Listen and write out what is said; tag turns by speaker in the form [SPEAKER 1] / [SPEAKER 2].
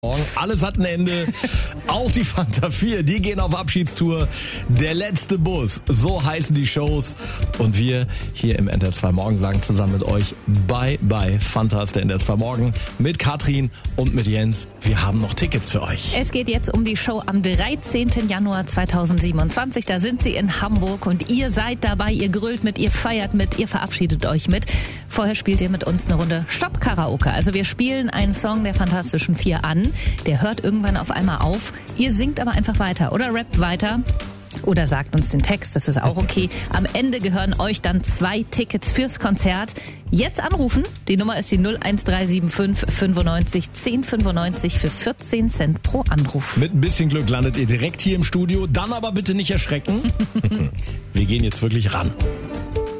[SPEAKER 1] Alles hat ein Ende, auch die Fanta 4, die gehen auf Abschiedstour. Der letzte Bus, so heißen die Shows. Und wir hier im NDR 2 Morgen sagen zusammen mit euch Bye Bye Fanta ist der NDR 2 Morgen mit Katrin und mit Jens. Wir haben noch Tickets für euch.
[SPEAKER 2] Es geht jetzt um die Show am 13. Januar 2027. Da sind sie in Hamburg und ihr seid dabei, ihr grölt mit, ihr feiert mit, ihr verabschiedet euch mit. Vorher spielt ihr mit uns eine Runde Stopp-Karaoke. Also wir spielen einen Song der Fantastischen Vier an. Der hört irgendwann auf einmal auf. Ihr singt aber einfach weiter oder rappt weiter. Oder sagt uns den Text, das ist auch okay. Am Ende gehören euch dann 2 Tickets fürs Konzert. Jetzt anrufen, die Nummer ist die 01375 95 1095 für 14 Cent pro Anruf.
[SPEAKER 1] Mit ein bisschen Glück landet ihr direkt hier im Studio, dann aber bitte nicht erschrecken. Wir gehen jetzt wirklich ran.